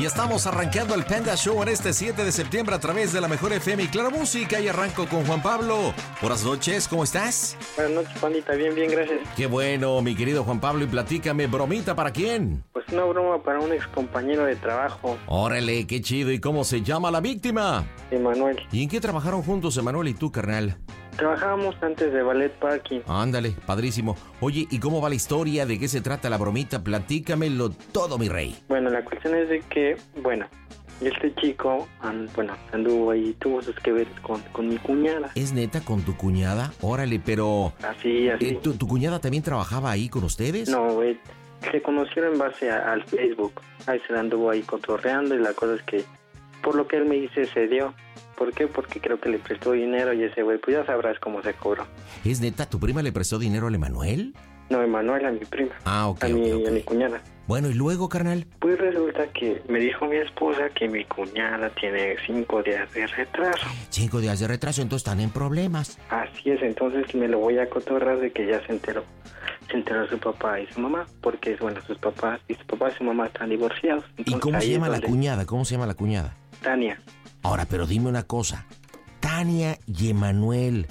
Y estamos arrancando el Panda Show en este 7 de septiembre a través de la Mejor FM y Claro Música. Y arranco con Juan Pablo. Buenas noches, ¿cómo estás? Buenas noches, pandita. Bien, gracias. Qué bueno, mi querido Juan Pablo. Y platícame, ¿bromita para quién? Pues una broma para un ex compañero de trabajo. Órale, qué chido. ¿Y cómo se llama la víctima? Emanuel. ¿Y en qué trabajaron juntos, Emanuel y tú, carnal? Trabajábamos antes de ballet parking. Ándale, padrísimo. Oye, ¿y cómo va la historia? ¿De qué se trata la bromita? Platícamelo todo, mi rey. Bueno, la cuestión es de que, este chico, anduvo ahí, tuvo sus que ver con mi cuñada. ¿Es neta con tu cuñada? Órale, pero... Así. ¿Tu cuñada también trabajaba ahí con ustedes? No, güey, se conocieron en base al Facebook. Ahí se anduvo ahí cotorreando y la cosa es que, por lo que él me dice, se dio. ¿Por qué? Porque creo que le prestó dinero y ese güey, pues ya sabrás cómo se cobró. ¿Es neta? ¿Tu prima le prestó dinero al Emanuel? No, Emanuel, a mi prima. Ah, ok, a mi cuñada. Bueno, ¿y luego, carnal? Pues resulta que me dijo mi esposa que mi cuñada tiene 5 días de retraso. 5 días de retraso, entonces están en problemas. Así es, entonces me lo voy a cotorrar de que ya se enteró. Se enteró su papá y su mamá, porque, sus papás y su mamá están divorciados. Entonces, ¿y cómo se llama la cuñada? ¿Cómo se llama la cuñada? Tania. Ahora, pero dime una cosa. Tania y Emanuel.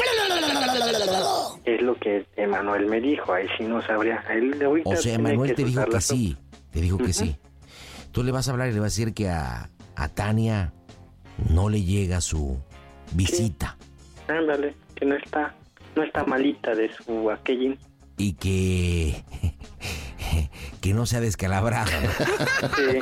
Es lo que Emanuel me dijo, ahí sí no sabría. O sea, Emanuel te dijo que sí. Te dijo que sí. Tú le vas a hablar y le vas a decir que a Tania no le llega su visita. Sí. Ándale, que no está malita de su aquellín. Y que no sea descalabrado. Sí,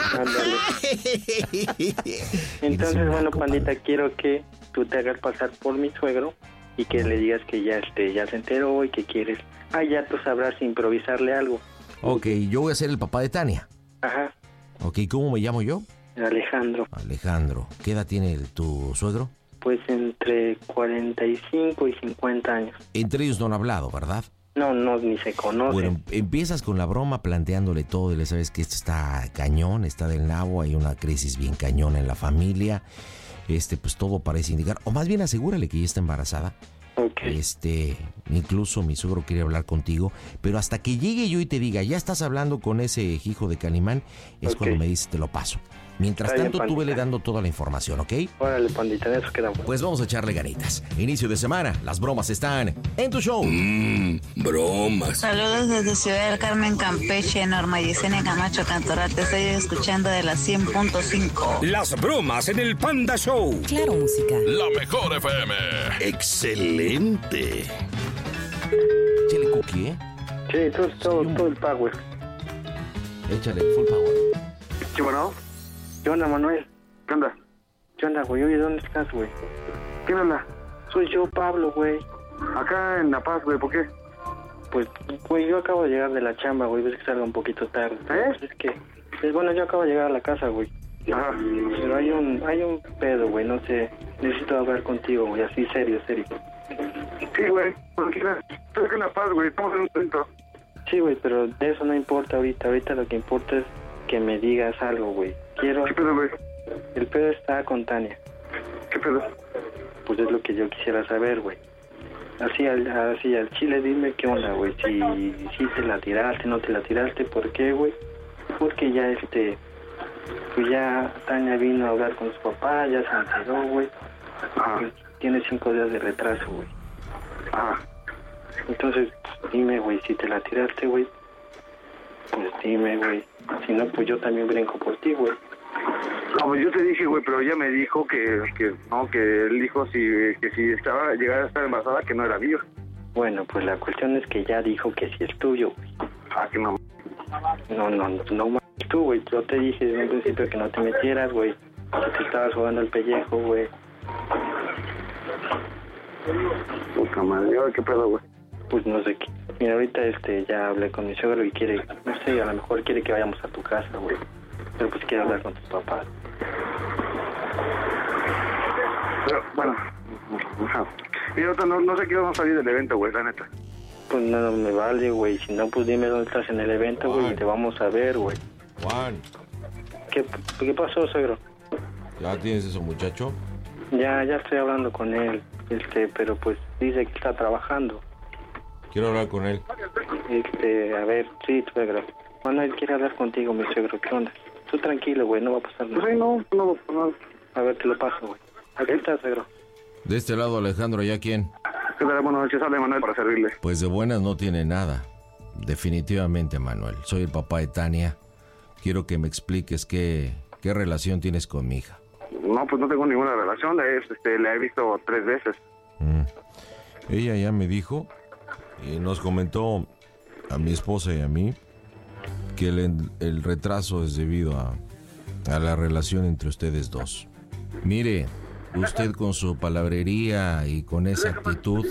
ándale. Entonces, bueno, pandita, quiero que tú te hagas pasar por mi suegro y que le digas que ya se enteró y que quieres. Ya tú sabrás improvisarle algo. Ok, yo voy a ser el papá de Tania. Ajá. Ok, ¿cómo me llamo yo? Alejandro. Alejandro. ¿Qué edad tiene tu suegro? Pues entre 45 y 50 años. Entre ellos no han hablado, ¿verdad? No, ni se conocen. Bueno, empiezas con la broma planteándole todo y le sabes que esto está cañón, está del nabo, hay una crisis bien cañona en la familia. Pues todo parece indicar, o más bien asegúrale que ya está embarazada. Okay. Incluso mi suegro quiere hablar contigo, pero hasta que llegue yo y te diga, ya estás hablando con ese hijo de Calimán, es cuando me dices, te lo paso. Mientras tanto, tú vele dando toda la información, ¿ok? Órale, pandita, en eso quedamos. Pues vamos a echarle ganitas. Inicio de semana, las bromas están en tu show. Bromas. Saludos desde Ciudad del Carmen, Campeche, Norma Yesenia Camacho Cantoral. Te estoy escuchando de la 100.5. Las bromas en el Panda Show. Claro, música. La Mejor FM. Excelente. Échale cookie, ¿eh? Sí, todo el power. Échale full power. Sí, bueno. ¿Qué onda, Manuel? ¿Qué onda? ¿Qué onda, güey? Oye, ¿dónde estás, güey? ¿Quién habla? Soy yo, Pablo, güey. Acá en La Paz, güey, ¿por qué? Pues, güey, yo acabo de llegar de la chamba, güey. Ves que salga un poquito tarde. ¿Eh? Es que, yo acabo de llegar a la casa, güey. Ajá. Pero hay un pedo, güey, no sé. Necesito hablar contigo, güey, así serio. Sí, güey, tranquila. Estoy acá en La Paz, güey, estamos en un centro. Sí, güey, pero de eso no importa ahorita. Ahorita lo que importa es que me digas algo, güey. ¿Qué pedo, güey? El pedo está con Tania. ¿Qué pedo? Pues es lo que yo quisiera saber, güey. Así al chile, dime qué onda, güey. Si te la tiraste, no te la tiraste, ¿por qué, güey? Porque ya pues ya Tania vino a hablar con su papá, ya se enteró, güey. Pues tiene 5 días de retraso, güey. Entonces, dime, güey, si te la tiraste, güey. Pues dime, güey. Si no, pues yo también brinco por ti, güey. No, pues yo te dije, güey, pero ella me dijo que él dijo que si llegara a estar embarazada, que no era mío. Bueno, pues la cuestión es que ya dijo que sí es tuyo, güey. Que no. No, tú, güey. Yo te dije desde un principio que no te metieras, güey. Que te estabas jugando el pellejo, güey. Puta madre, ¿qué pedo, güey? Pues no sé qué. Mira, ahorita ya hablé con mi suegro y quiere, no sé, a lo mejor quiere que vayamos a tu casa, güey. Pero pues quiere hablar con tus papás. Pero, bueno, mira, no sé qué vamos a salir del evento, güey, la neta. Pues no me vale, güey. Si no, pues dime dónde estás en el evento, güey, y te vamos a ver, güey. Juan. ¿Qué pasó, suegro? ¿Ya tienes eso, muchacho? Ya estoy hablando con él, pero pues dice que está trabajando. Quiero hablar con él. A ver, sí, suegro. Bueno, él quiere hablar contigo, mi suegro, ¿qué onda? Tú tranquilo, güey, no va a pasar nada. Pues no. A ver, te lo paso, güey. Aquí estás, negro. De este lado, Alejandro, ¿ya quién? ¿Qué tal? Buenas noches, habla Manuel para servirle. Pues de buenas no tiene nada. Definitivamente, Manuel. Soy el papá de Tania. Quiero que me expliques qué relación tienes con mi hija. No, pues no tengo ninguna relación. La he visto 3 veces. Ella ya me dijo y nos comentó a mi esposa y a mí que el retraso es debido a la relación entre ustedes dos. Mire, usted con su palabrería y con esa actitud,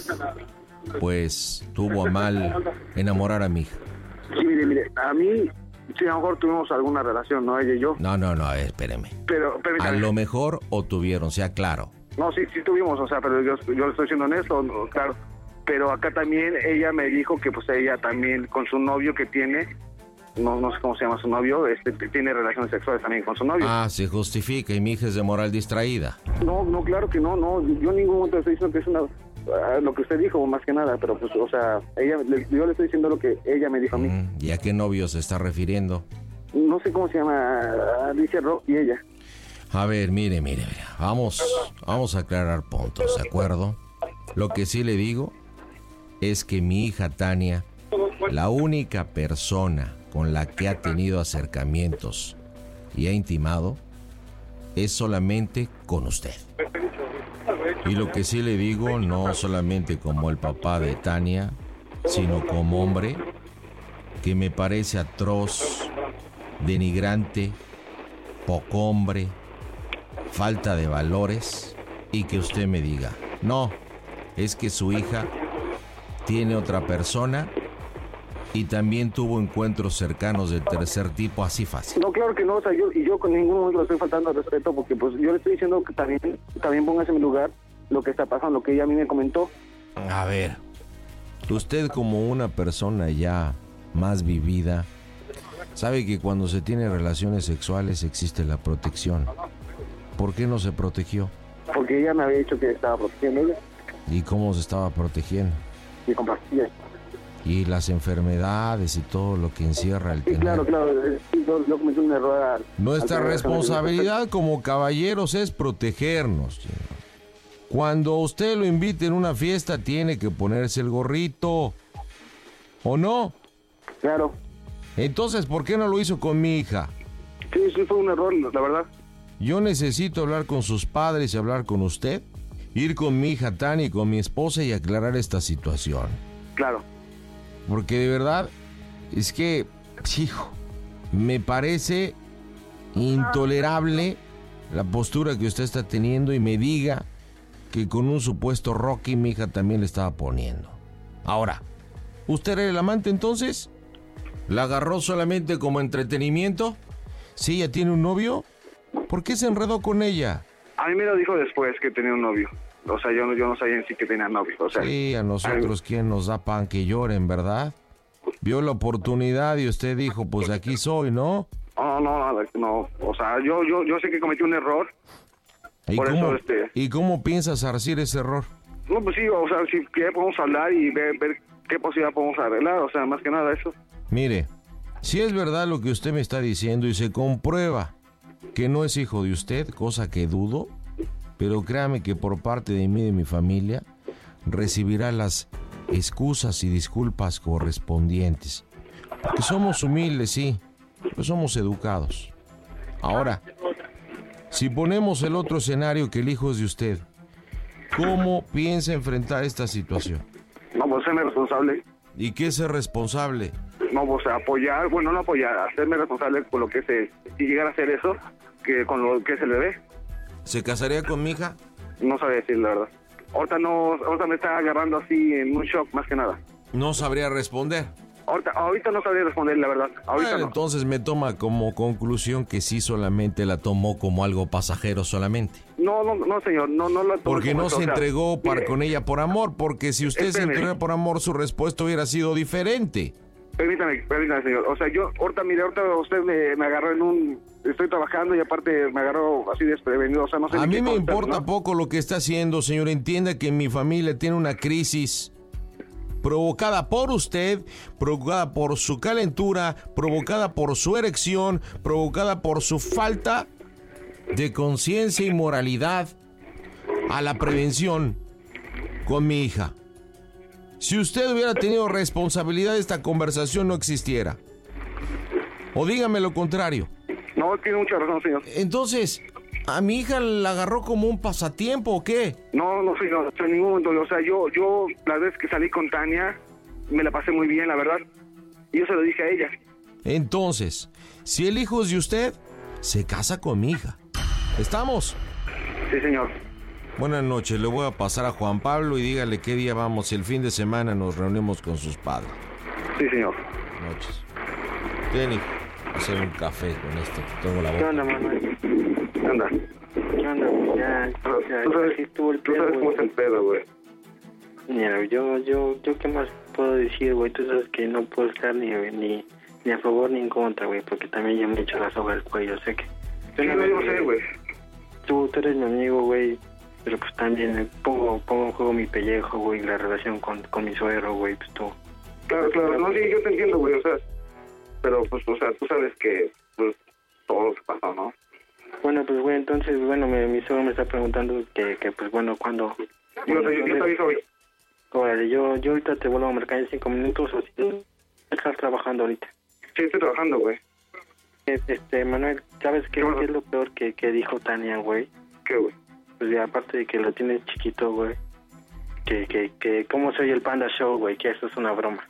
pues tuvo a mal enamorar a mi hija. Sí, mire, a mí, sí, a lo mejor tuvimos alguna relación, ¿no? Ella y yo. No, espéreme. Pero, A lo mejor o tuvieron, sea claro. No, sí tuvimos, o sea, pero yo le estoy siendo honesto, no, claro. Pero acá también ella me dijo que pues ella también con su novio que tiene, no sé cómo se llama su novio, tiene relaciones sexuales también con su novio. Ah, se justifica y mi hija es de moral distraída. No, claro que no, yo en ningún momento estoy diciendo que es lo que usted dijo, más que nada, pero pues, o sea, yo le estoy diciendo lo que ella me dijo a mí. ¿Y a qué novio se está refiriendo? No sé cómo se llama, Alicia Rock y ella. A ver, mire, vamos a aclarar puntos, ¿de acuerdo? Lo que sí le digo es que mi hija Tania, la única persona con la que ha tenido acercamientos y ha intimado, es solamente con usted. Y lo que sí le digo, no solamente como el papá de Tania, sino como hombre, que me parece atroz, denigrante, poco hombre, falta de valores, y que usted me diga, no, es que su hija tiene otra persona y también tuvo encuentros cercanos del tercer tipo, así fácil. No, claro que no, o sea, yo con ningún momento le estoy faltando al respeto, porque pues yo le estoy diciendo que también póngase en mi lugar lo que está pasando, lo que ella a mí me comentó. A ver, usted como una persona ya más vivida, sabe que cuando se tiene relaciones sexuales existe la protección. ¿Por qué no se protegió? Porque ella me había dicho que estaba protegiendo ella. ¿Y cómo se estaba protegiendo? Y con pastillas. Y las enfermedades y todo lo que encierra el Sí, tener. claro, yo cometí un error. Nuestra responsabilidad como caballeros es protegernos, señor. Cuando usted lo invite en una fiesta tiene que ponerse el gorrito, ¿o no? Claro. Entonces, ¿por qué no lo hizo con mi hija? Sí, fue un error, la verdad. Yo necesito hablar con sus padres y hablar con usted, ir con mi hija Tania y con mi esposa y aclarar esta situación. Claro. Porque de verdad, es que, hijo, me parece intolerable la postura que usted está teniendo y me diga que con un supuesto Rocky mi hija también le estaba poniendo. Ahora, ¿usted era el amante entonces? ¿La agarró solamente como entretenimiento? ¿Si ella tiene un novio? ¿Por qué se enredó con ella? A mí me lo dijo después que tenía un novio. O sea, yo no sabía en sí que tenía novio. O sea, sí, a nosotros quién nos da pan que lloren, ¿verdad? Vio la oportunidad y usted dijo, pues de aquí soy, ¿no? No. O sea, yo sé que cometí un error. ¿Y cómo piensas resarcir ese error? No, pues sí, o sea, si que podemos hablar y ver qué posibilidad podemos arreglar, o sea, más que nada eso. Mire, si es verdad lo que usted me está diciendo y se comprueba que no es hijo de usted, cosa que dudo, pero créame que por parte de mí y de mi familia recibirá las excusas y disculpas correspondientes. Porque somos humildes, sí, pero somos educados. Ahora, si ponemos el otro escenario que el hijo es de usted, ¿cómo piensa enfrentar esta situación? No, pues serme responsable. ¿Y qué es ser responsable? No, pues apoyar, bueno, no apoyar, hacerme responsable por lo que si llegara a hacer eso, que con lo que es el bebé. ¿Se casaría con mi hija? No sabía decir la verdad. Ahorita me está agarrando así en un shock más que nada. No sabría responder. Ahorita no sabría responder la verdad. Ahorita no. Entonces me toma como conclusión que sí solamente la tomó como algo pasajero solamente. No, señor, no la tomó. Porque no se entregó mire, con ella por amor, porque si usted se entregó por amor, su respuesta hubiera sido diferente. Permítame, señor. O sea, ahorita usted me agarró estoy trabajando y aparte me agarró así desprevenido. O sea, no sé. A mí me importa poco lo que está haciendo, señor. Entienda que mi familia tiene una crisis. provocada por usted, provocada por su calentura, provocada por su erección, provocada por su falta de conciencia y moralidad a la prevención con mi hija. Si usted hubiera tenido responsabilidad, esta conversación no existiera. O dígame lo contrario. No, tiene mucha razón, señor. Entonces, ¿a mi hija la agarró como un pasatiempo o qué? No, señor, en ningún momento. O sea, yo la vez que salí con Tania, me la pasé muy bien, la verdad. Y yo se lo dije a ella. Entonces, si el hijo es de usted, se casa con mi hija. ¿Estamos? Sí, señor. Buenas noches, le voy a pasar a Juan Pablo y dígale qué día vamos. El fin de semana nos reunimos con sus padres. Sí, señor. Noches. Jenny, hacer un café con esto. Tengo la boca. ¿Qué onda, Manuel? Anda. ¿Qué onda, güey? Ya, Tú sabes, sí estuvo el tú sabes pedo, cómo es el pedo, güey. Mira, yo qué más puedo decir, güey. Tú sabes que no puedo estar ni a favor ni en contra, güey, porque también ya me he hecho la soga al cuello. Sé que... Sí, no, yo sé, güey. Tú eres mi amigo, güey, pero pues también pongo en juego mi pellejo, güey, la relación con mi suegro, güey, pues tú. Claro. No, sí, yo te entiendo, güey, o sea... Pero, pues, o sea, tú sabes que, pues, todo lo que pasó, ¿no? Bueno, pues, güey, entonces, bueno, mi suegro me está preguntando que pues, bueno, ¿cuándo? Yo te aviso hoy. Órale, yo ahorita te vuelvo a marcar en 5 minutos, o si estás trabajando ahorita. Sí, estoy trabajando, güey. Manuel, ¿sabes qué es lo peor que dijo Tania, güey? ¿Qué, güey? Pues, aparte de que lo tienes chiquito, güey, que cómo soy el Panda Show, güey, que eso es una broma.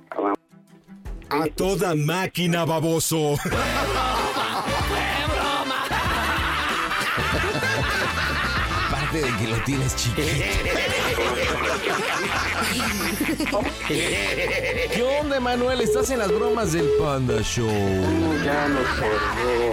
A toda máquina, baboso. Aparte de que lo tienes chiquito. ¿Qué onda, Manuel? Estás en las bromas del Panda Show. Ya no sé,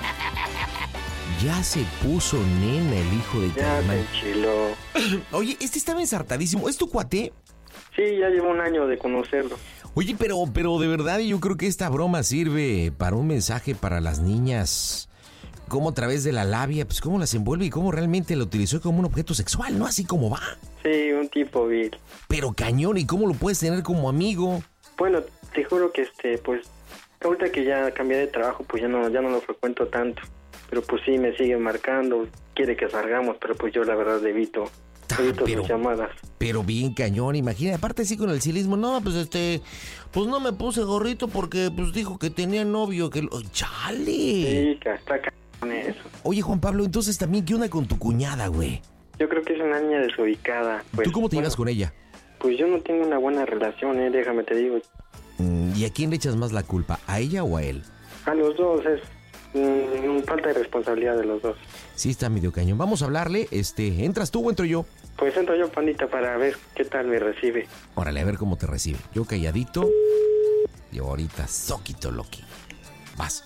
Ya se puso nena el hijo de tu ya hermano. se enchiló. Oye, este estaba ensartadísimo. ¿Es tu cuate? Sí, ya llevo un año de conocerlo. Oye, pero de verdad yo creo que esta broma sirve para un mensaje para las niñas. Cómo a través de la labia, pues cómo las envuelve y cómo realmente lo utilizó como un objeto sexual, ¿no? Así como va. Sí, un tipo vil. Pero cañón, ¿y cómo lo puedes tener como amigo? Bueno, te juro que pues ahorita que ya cambié de trabajo, pues ya no lo frecuento tanto. Pero pues sí, me sigue marcando, quiere que salgamos, pero pues yo la verdad evito sus llamadas. Pero bien cañón, imagina, aparte así con el cilismo, no, pues pues no me puse gorrito porque pues dijo que tenía novio, que ¡chale! Sí, está con eso. Oye, Juan Pablo, entonces también, ¿qué onda con tu cuñada, güey? Yo creo que es una niña desubicada. Pues, ¿Tú cómo te llevas con ella? Pues yo no tengo una buena relación, déjame te digo. ¿Y a quién le echas más la culpa, a ella o a él? A los dos, es falta de responsabilidad de los dos. Sí, está medio cañón. Vamos a hablarle, ¿entras tú o entro yo? Pues entro yo, pandita, para ver qué tal me recibe. Órale, a ver cómo te recibe. Yo calladito. Y ahorita, soquito loqui. Vas.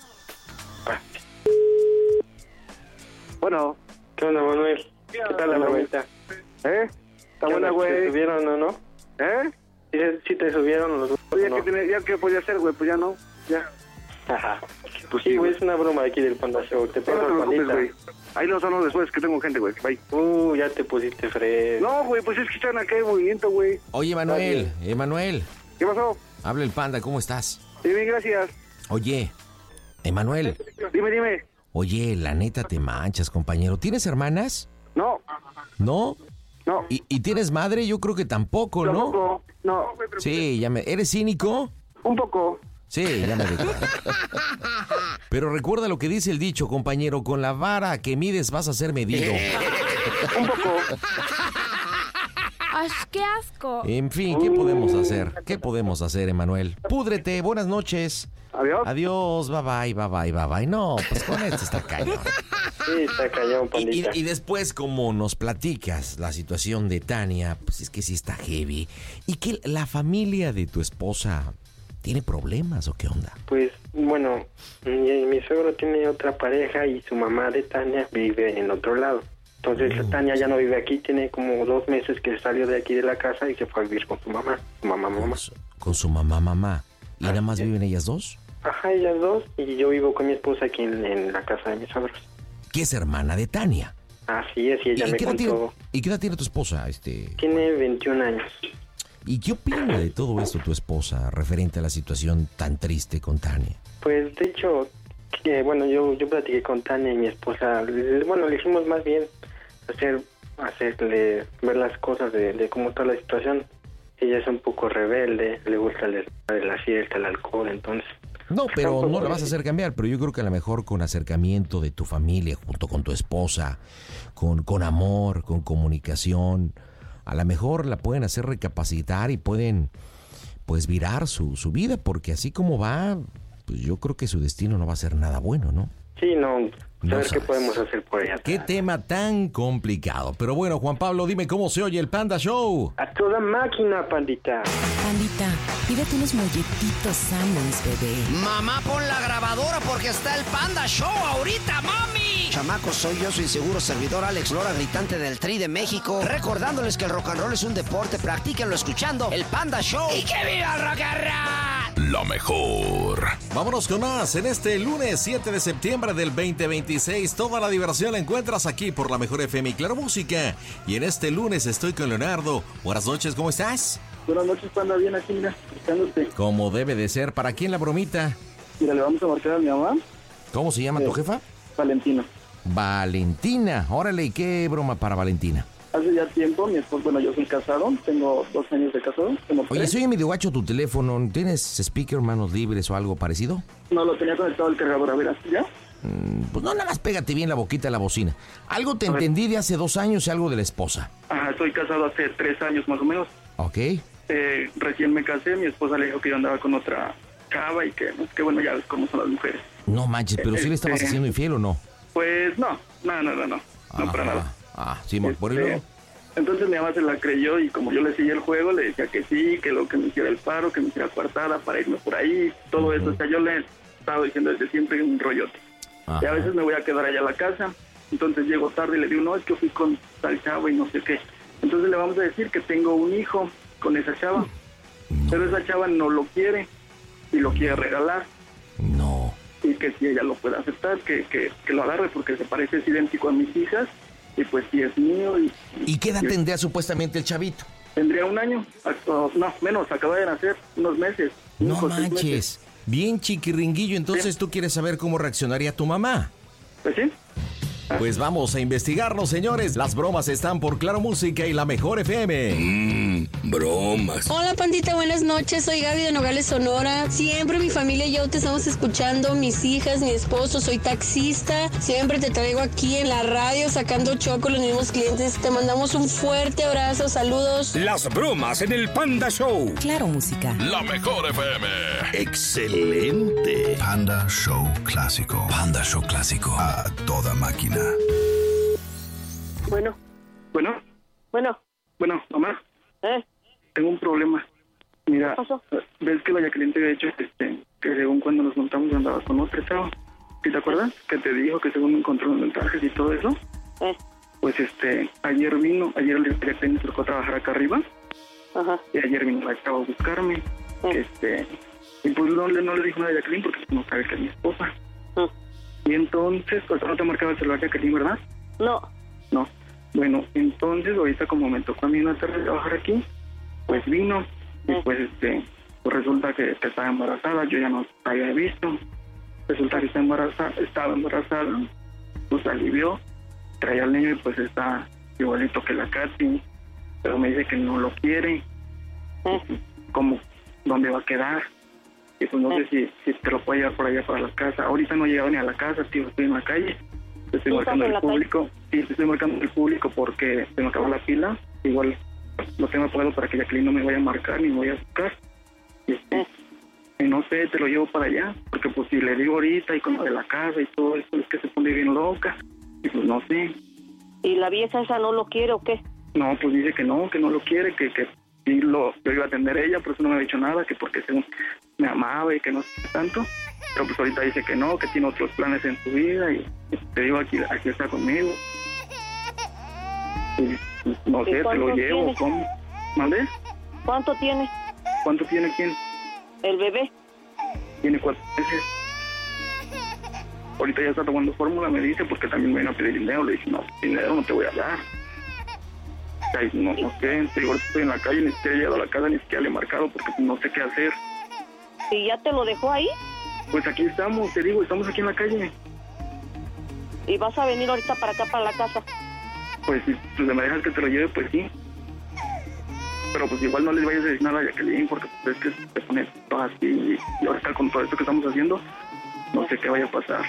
Bueno. ¿Qué onda, Manuel? ¿Qué tal la bromita? Está buena, güey. ¿Te subieron o no? ¿Sí te subieron los dos? Oye, no? ¿Ya qué podía hacer, güey? Pues ya no, ya. Ajá. Pues sí, güey, es una broma aquí del Panda Show. Te paso el pandita. Güey. Ahí los hablamos después, que tengo gente, güey. Bye. Ya te pusiste fresco. No, güey, pues es que están acá en movimiento, güey. Oye, Manuel, Emanuel. ¿Qué pasó? Habla el Panda, ¿cómo estás? Bien, gracias. Oye, Emanuel. Dime. Oye, la neta te manchas, compañero. ¿Tienes hermanas? No. ¿No? No. ¿Y tienes madre? Yo creo que tampoco, ¿no? Tampoco, no. Sí, ¿eres cínico? Un poco. Sí, ya me di cuenta. Pero recuerda lo que dice el dicho, compañero, con la vara que mides vas a ser medido. Un poco. ¡Ay, qué asco! En fin, ¿qué podemos hacer? ¿Qué podemos hacer, Emanuel? Púdrete, buenas noches. Adiós. Adiós, bye. No, pues con esto está cañón. Sí, está cañón, pandita. Y después, como nos platicas la situación de Tania, pues es que sí está heavy. ¿Y que la familia de tu esposa tiene problemas o qué onda? Pues, bueno, mi suegro tiene otra pareja y su mamá de Tania vive en otro lado. Entonces, Tania ya no vive aquí, tiene como 2 meses que salió de aquí de la casa y se fue a vivir con su mamá. Con su mamá. ¿Y nada más viven ellas dos? Ajá, ellas dos, y yo vivo con mi esposa aquí en la casa de mis suegros. ¿Que es hermana de Tania? Así es, y ella me contó. ¿Y qué edad tiene tu esposa? Tiene 21 años. ¿Y qué opina de todo esto tu esposa referente a la situación tan triste con Tania? Pues de hecho, yo platiqué con Tania y mi esposa. Bueno, le hicimos más bien hacerle ver las cosas de cómo está la situación. Ella es un poco rebelde, le gusta la fiesta, el alcohol, entonces... No, pero no la vas a hacer cambiar, pero yo creo que a lo mejor con acercamiento de tu familia junto con tu esposa, con amor, con comunicación, a lo mejor la pueden hacer recapacitar y pueden pues virar su vida, porque así como va, pues yo creo que su destino no va a ser nada bueno, ¿no? Sí, no No qué sabes. podemos hacer por ella. Qué tema tan complicado. Pero bueno, Juan Pablo, dime cómo se oye el Panda Show. A toda máquina, pandita. Pandita, pídete unos molletitos sanos, bebé. Mamá, pon la grabadora porque está el Panda Show ahorita, mami. Chamacos, soy yo, su inseguro servidor Alex Lora, gritante del Tri de México. Recordándoles que el rock and roll es un deporte, practíquenlo escuchando el Panda Show. ¡Y que viva el rock and roll! La mejor. Vámonos con más. En este lunes 7 de septiembre del 2026, toda la diversión la encuentras aquí por la Mejor FM y Claro Música. Y en este lunes estoy con Leonardo. Buenas noches, ¿cómo estás? Buenas noches, Panda, bien aquí, mira, escuchándote. Como debe de ser. ¿Para quién la bromita? Mira, le vamos a marcar a mi mamá, ¿Cómo se llama tu jefa? Valentina. Valentina. Órale, ¿y qué broma para Valentina? Hace ya tiempo, mi esposo, bueno, yo soy casado, tengo 2 años de casado, tengo 3. Oye, soy medio guacho tu teléfono. ¿Tienes speaker, manos libres o algo parecido? No, lo tenía conectado al cargador, a ver, ¿así ya? Pues no, nada más pégate bien la boquita a la bocina. Algo te entendí de hace 2 años y algo de la esposa. Estoy casado hace 3 años más o menos. ¿Ok? Recién me casé, mi esposa le dijo que yo andaba con otra chava y que bueno, ya ves cómo son las mujeres. No manches, pero ¿sí le estabas haciendo infiel o no? Pues no para nada. Sí, por eso. Entonces mi mamá se la creyó y como yo le seguía el juego, le decía que sí, que lo que me hiciera el paro, que me hiciera coartada para irme por ahí, todo eso. O sea, yo le estaba diciendo desde siempre un rollote. Y a veces me voy a quedar allá a la casa, entonces llego tarde y le digo, no, es que fui con tal chava y no sé qué. Entonces le vamos a decir que tengo un hijo con esa chava, pero esa chava no lo quiere y lo quiere regalar. No. Y que si ella lo puede aceptar, que lo agarre porque se parece, es idéntico a mis hijas y pues sí es mío. ¿Y qué edad tendría supuestamente el chavito? Tendría 1 año, no, menos, acaba de nacer, unos meses. No 5 o 6 manches, meses. bien chiquiringuillo, entonces tú quieres saber cómo reaccionaría tu mamá. Pues sí. Pues vamos a investigarlo, señores. Las bromas están por Claro Música y la Mejor FM. Bromas. Hola, pandita, buenas noches. Soy Gaby de Nogales, Sonora. Siempre mi familia y yo te estamos escuchando, mis hijas, mi esposo, soy taxista. Siempre te traigo aquí en la radio sacando choco los mismos clientes. Te mandamos un fuerte abrazo, saludos. Las bromas en el Panda Show. Claro Música. La Mejor FM. Excelente. Panda Show Clásico. Panda Show Clásico. A toda máquina. Bueno, mamá. Tengo un problema. Mira, ¿ves que la Jacqueline te había dicho que según cuando nos montamos andaba con otra chava? ¿Sí te acuerdas? Que te dijo que según encontró los mensajes y todo eso. Pues ayer la Jacqueline me tocó trabajar acá arriba. Y ayer vino la chava a buscarme. Y pues no le dijo nada a Jacqueline porque no sabe que es mi esposa. Y entonces, pues no te marcaba el celular Jacqueline, ¿verdad? No. Bueno, entonces ahorita como me tocó a mí una tarde trabajar aquí, pues vino y pues pues resulta que estaba embarazada, yo ya no había visto. Resulta que estaba embarazada, pues alivió, traía al niño y pues está igualito que la Katy, pero me dice que no lo quiere. ¿Cómo? ¿Dónde va a quedar? Y pues no sé si te lo puedo llevar por allá para la casa. Ahorita no he llegado ni a la casa, tío, estoy en la calle. Te estoy marcando el público. Sí, te estoy marcando el público porque se me acabó la pila. Igual lo tengo apagado para que Jacqueline no me vaya a marcar ni me vaya a buscar. Y no sé, te lo llevo para allá. Porque pues si le digo ahorita y con lo de la casa y todo eso, es que se pone bien loca. Y pues no sé. ¿Y la vieja esa no lo quiere o qué? No, pues dice que no lo quiere, que sí yo iba a atender a ella, por eso no me ha dicho nada, que porque según me amaba y que no sé tanto. Pero pues ahorita dice que no, que tiene otros planes en su vida y te digo, aquí está conmigo. Y, no sé, te lo llevo, tiene? ¿Cómo? ¿Mande? ¿Cuánto tiene? ¿Cuánto tiene quién? El bebé. Tiene 4 meses. Ahorita ya está tomando fórmula, me dice, porque también me vino a pedir dinero. Le dije, no, dinero no te voy a dar. Ay, no sé, te digo, estoy en la calle, ni siquiera he llegado a la casa, ni siquiera le he marcado porque no sé qué hacer. ¿Y ya te lo dejó ahí? Pues aquí estamos, te digo, estamos aquí en la calle. ¿Y vas a venir ahorita para acá, para la casa? Pues si tú me dejas que te lo lleve, pues sí. Pero pues igual no les vayas a decir nada a Jacqueline, porque pues, es que se pone todo así. Y ahorita con todo esto que estamos haciendo, no sé qué vaya a pasar.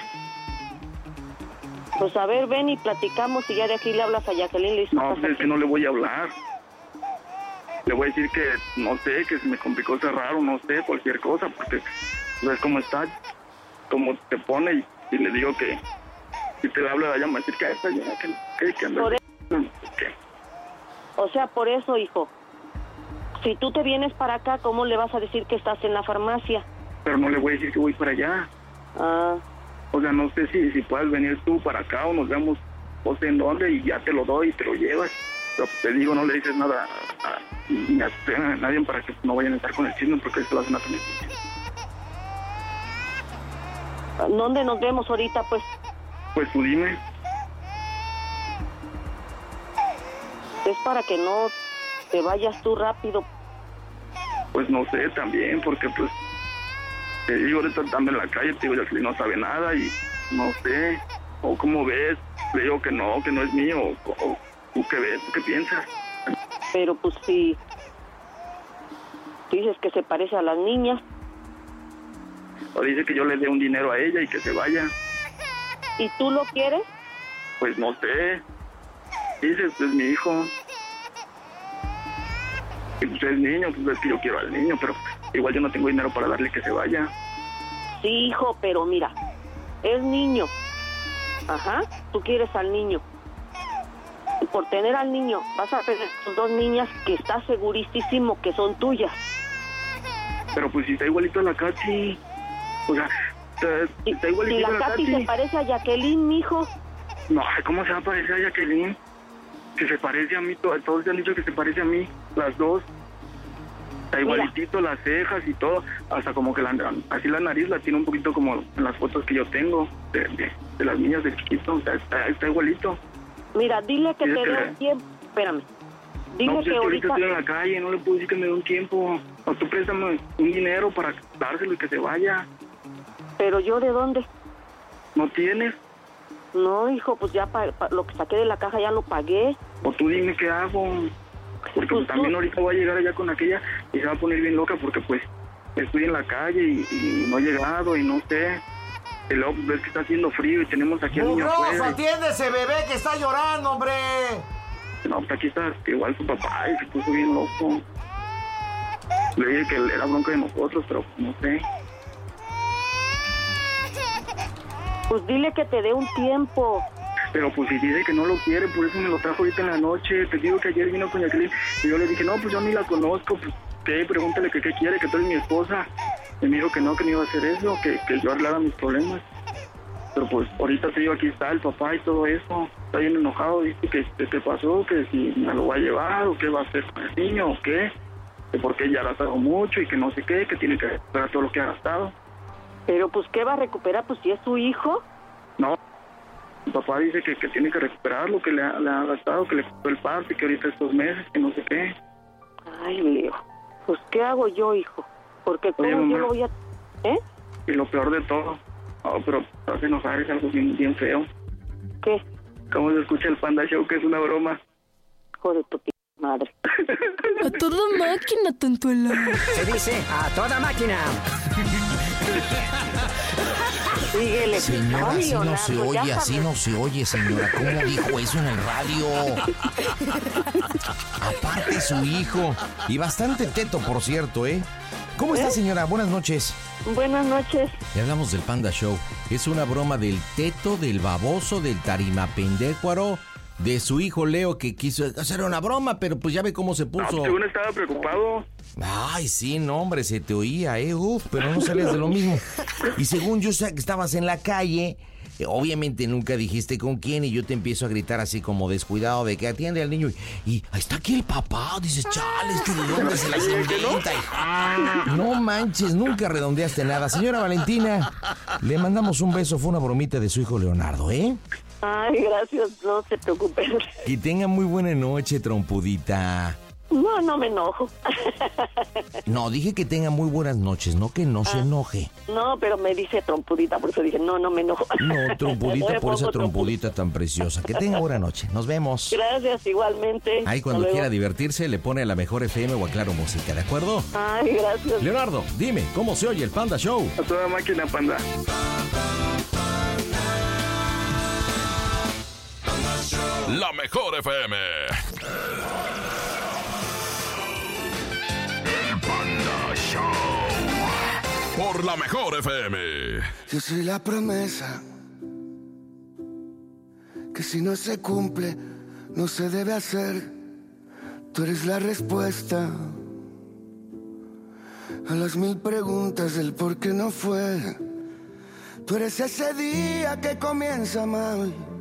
Pues a ver, ven y platicamos y ya de aquí le hablas a Jacqueline. Le no, pues es que no le voy a hablar. Le voy a decir que, no sé, que se me complicó cerrar o no sé, cualquier cosa, porque ves cómo está, cómo te pone y le digo que si te habla, ella me va a decir que está ya, que anda. O sea, por eso, hijo. Si tú te vienes para acá, ¿cómo le vas a decir que estás en la farmacia? Pero no le voy a decir que voy para allá. Ah. O sea, no sé si puedes venir tú para acá o nos vemos, no sé en dónde, y ya te lo doy y te lo llevas. Pero te digo, no le dices nada ni a nadie para que no vayan a estar con el chisme, porque eso lo hacen a tener. ¿Dónde nos vemos ahorita, pues? Pues tú dime. Es para que no te vayas tú rápido. Pues no sé, también, porque pues te digo, ahorita estando en la calle, te digo, Jacqueline no sabe nada y no sé, o cómo ves, le digo que no es mío, o ¿tú qué ves? ¿Tú qué piensas? Pero pues si dices que se parece a las niñas. O dice que yo le dé un dinero a ella y que se vaya. ¿Y tú lo quieres? Pues no sé. Dices, es mi hijo. Y pues es niño, pues es que yo quiero al niño, pero igual yo no tengo dinero para darle que se vaya. Sí, hijo, pero mira, es niño. Ajá, tú quieres al niño. Y por tener al niño, vas a tener tus dos niñas que estás segurísimo que son tuyas. Pero pues si está igualito a la Katy. O sea, está igualito si a la Katy. ¿Se parece a Jacqueline, mijo? No, ¿cómo se va a parecer a Jacqueline? Que se parece a mí, todos te han dicho que se parece a mí, las dos. Está igualitito, las cejas y todo, hasta como que así la nariz la tiene un poquito como en las fotos que yo tengo de las niñas de chiquito, o sea, está igualito. Mira, dile que te dé un tiempo, espérame. Dile no, pues que ahorita estoy en la calle, no le puedo decir que me dé un tiempo. O tú préstame un dinero para dárselo y que se vaya. ¿Pero yo de dónde? ¿No tienes? No, hijo, pues ya lo que saqué de la caja ya lo pagué. O tú dime qué hago. Porque pues también ahorita voy a llegar allá con aquella y se va a poner bien loca porque pues estoy en la calle y no he llegado y no sé. Y luego ves que está haciendo frío y tenemos aquí al niño afuera. ¡Atiende ese bebé que está llorando, hombre! No, pues aquí está igual su papá y se puso bien loco. Le dije que era bronca de nosotros, pero no sé. Pues dile que te dé un tiempo. Pero pues si dice que no lo quiere, por eso me lo trajo ahorita en la noche. Te digo que ayer vino con Jacqueline y yo le dije, no, pues yo ni la conozco, pues ¿qué? Pregúntale que qué quiere, que tú eres mi esposa. Y me dijo que no iba a hacer eso, que yo arreglara mis problemas. Pero pues ahorita te digo, aquí está el papá y todo eso. Está bien enojado, dice que qué pasó, que si me lo va a llevar o qué va a hacer con el niño o qué. Que porque ya ha gastado mucho y que no sé qué, que tiene que recuperar todo lo que ha gastado. Pero pues ¿qué va a recuperar? Pues si es su hijo. No, mi papá dice que tiene que recuperar lo que le ha gastado, que le costó el parte, que ahorita estos meses, que no sé qué. Ay, Leo, pues ¿qué hago yo, hijo? Porque ¿cómo yo lo voy a...? ¿Eh? Y lo peor de todo, pero hace enojar es algo bien feo. ¿Qué? ¿Cómo se escucha el Panda Show, que es una broma? Hijo de tu madre. A toda máquina, tontuela. Se dice a toda máquina. Síguele. Señora, Ay, así no Leonardo, se oye, así no se oye, señora. ¿Cómo dijo eso en el radio? Aparte su hijo. Y bastante teto, por cierto, ¿eh? ¿Cómo está, señora? Buenas noches. Buenas noches. Le hablamos del Panda Show. Es una broma del teto, del baboso, del tarimapendécuaro, de su hijo Leo, que quiso hacer una broma, pero pues ya ve cómo se puso. No, según estaba preocupado. Ay, sí, no, hombre, se te oía, pero no salías de lo mismo. Y según yo sé que estabas en la calle, obviamente nunca dijiste con quién, y yo te empiezo a gritar así como descuidado de que atiende al niño. Y ahí está aquí el papá, dices, chale, de dónde se las inventa. No manches, nunca redondeaste nada. Señora Valentina, le mandamos un beso, fue una bromita de su hijo Leonardo, ¿eh? Ay, gracias, no se preocupen. Que tenga muy buena noche, trompudita. No me enojo. No, dije que tenga muy buenas noches, no que no se enoje. No, pero me dice trompudita, por eso dije, no me enojo. No, trompudita, por esa trompudita tan preciosa. Que tenga buena noche, nos vemos. Gracias, igualmente. Ahí cuando quiera divertirse, le pone a la mejor FM o a Claro Música, ¿de acuerdo? Ay, gracias. Leonardo, dime, ¿cómo se oye el Panda Show? A toda máquina, Panda. La mejor FM. El Panda Show. Por la mejor FM. Yo soy la promesa que si no se cumple, no se debe hacer. Tú eres la respuesta a las 1000 preguntas del por qué no fue. Tú eres ese día que comienza mal